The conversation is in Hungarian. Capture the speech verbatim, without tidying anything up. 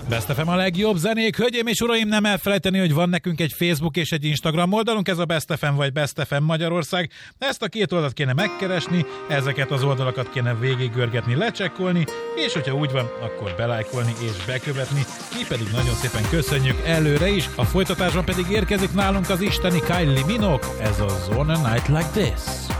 Best ef em a legjobb zenék. Hölgyeim és uraim, nem elfelejteni, hogy van nekünk egy Facebook és egy Instagram oldalunk, ez a Best ef em vagy Best ef em Magyarország. Ezt a két oldalt kéne megkeresni, ezeket az oldalakat kéne végiggörgetni, lecsekkolni, és hogyha úgy van, akkor belájkolni és bekövetni. Mi pedig nagyon szépen köszönjük előre is, a folytatásban pedig érkezik nálunk az isteni Kylie Minogue, ez a On a Night Like This.